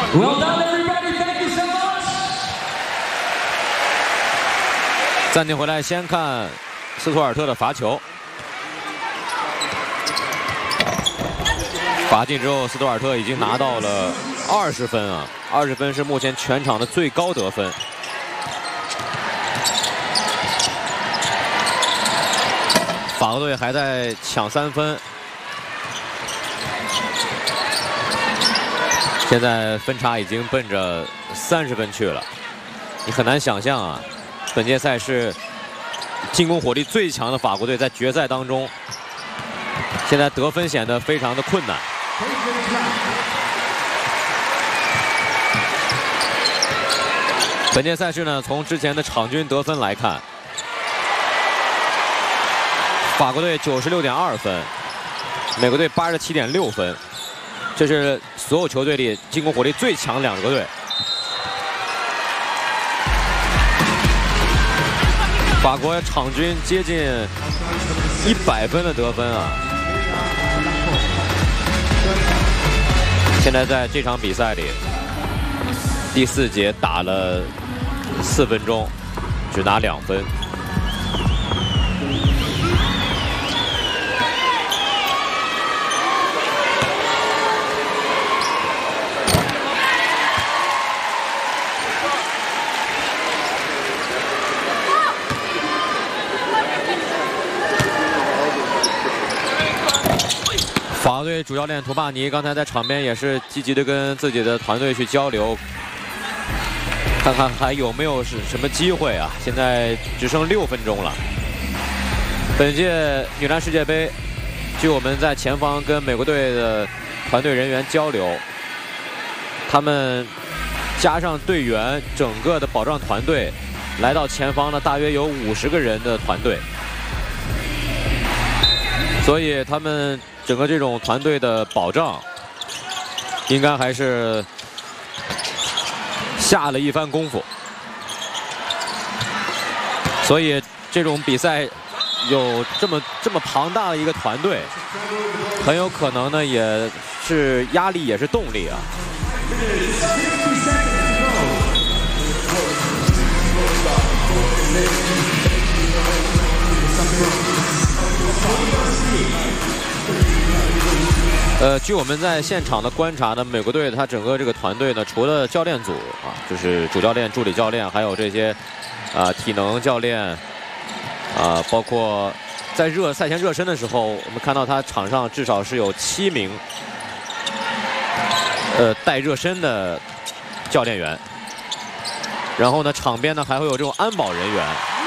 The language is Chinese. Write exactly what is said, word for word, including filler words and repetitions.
Well done, everybody. Thank you so much. 暂停回来，先看斯图尔特的罚球。罚进之后，斯图尔特已经拿到了二十分啊！二十分是目前全场的最高得分。法国队还在抢三分，现在分差已经奔着三十分去了。你很难想象啊，本届赛事进攻火力最强的法国队在决赛当中，现在得分显得非常的困难。本届赛事呢，从之前的场均得分来看，法国队九十六点二分，美国队八十七点六分，这是所有球队里进攻火力最强两个队。法国场均接近一百分的得分啊！现在在这场比赛里，第四节打了四分钟，只拿两分。法国队主教练图帕尼刚才在场边也是积极的跟自己的团队去交流，看看还有没有是什么机会啊？现在只剩六分钟了。本届女篮世界杯，据我们在前方跟美国队的团队人员交流，他们加上队员整个的保障团队，来到前方呢，大约有五十个人的团队，所以他们整个这种团队的保障，应该还是下了一番功夫。所以这种比赛有这么这么庞大的一个团队，很有可能呢也是压力也是动力啊。呃，据我们在现场的观察呢，美国队他整个这个团队呢，除了教练组啊，就是主教练、助理教练，还有这些啊、呃、体能教练啊、呃，包括在热赛前热身的时候，我们看到他场上至少是有七名呃带热身的教练员，然后呢，场边呢还会有这种安保人员。